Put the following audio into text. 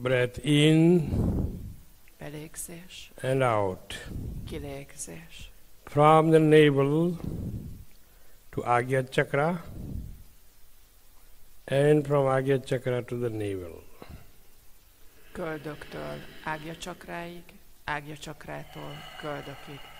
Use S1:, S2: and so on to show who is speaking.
S1: breath in
S2: belégzés,
S1: and out.
S2: kilégzés.
S1: From the navel to Agya Chakra and from Agya Chakra to the navel.
S2: Köldöktől Ágya csakráig, Ágya csakrától köldökig.